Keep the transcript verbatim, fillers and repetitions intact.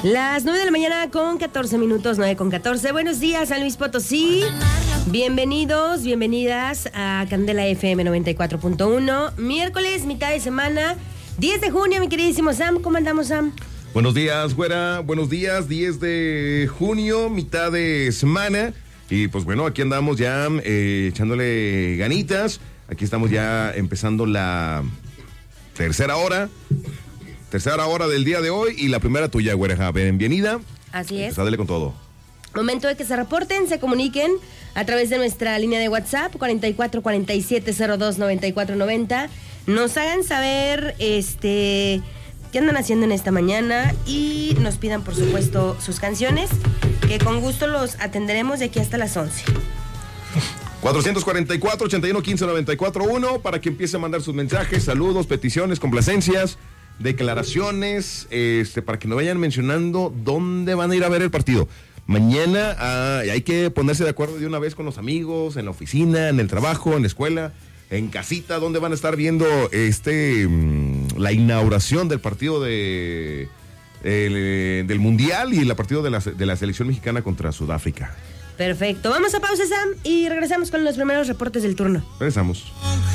Las nueve de la mañana con catorce minutos, nueve con catorce. Buenos días, San Luis Potosí. Bienvenidos, bienvenidas a Candela F M noventa y cuatro punto uno. Miércoles, mitad de semana, diez de junio, mi queridísimo Sam. ¿Cómo andamos, Sam? Buenos días, güera. Buenos días, diez de junio, mitad de semana. Y pues bueno, aquí andamos ya eh, echándole ganitas. Aquí estamos ya empezando la tercera hora. Tercera hora del día de hoy y la primera tuya, güereja. Bienvenida. Así es. Pues dale con todo. Momento de que se reporten, se comuniquen a través de nuestra línea de WhatsApp cuarenta y cuatro cuarenta y siete cero dos noventa y cuatro noventa. Nos hagan saber este qué andan haciendo en esta mañana y nos pidan, por supuesto, sus canciones, que con gusto los atenderemos de aquí hasta las once. cuatrocientos cuarenta y cuatro, ochenta y uno, quince, noventa y cuatro, uno para que empiece a mandar sus mensajes, saludos, peticiones, complacencias, declaraciones, este, para que nos vayan mencionando dónde van a ir a ver el partido. Mañana ah, hay que ponerse de acuerdo de una vez con los amigos, en la oficina, en el trabajo, en la escuela, en casita, donde van a estar viendo este mmm, la inauguración del partido de el, del Mundial y el partido de la, de la selección mexicana contra Sudáfrica. Perfecto, vamos a pausa, Sam, y regresamos con los primeros reportes del turno. Regresamos.